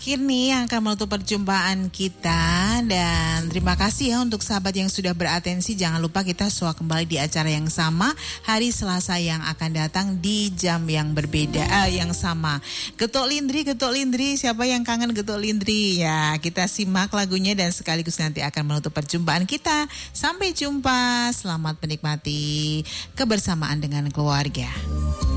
Kini yang akan menutup perjumpaan kita, dan terima kasih ya untuk sahabat yang sudah beratensi. Jangan lupa kita suak kembali di acara yang sama hari Selasa yang akan datang di jam yang berbeda, yang sama. Getuk Lindri, siapa yang kangen Getuk Lindri? Ya, kita simak lagunya dan sekaligus nanti akan menutup perjumpaan kita. Sampai jumpa, selamat menikmati kebersamaan dengan keluarga.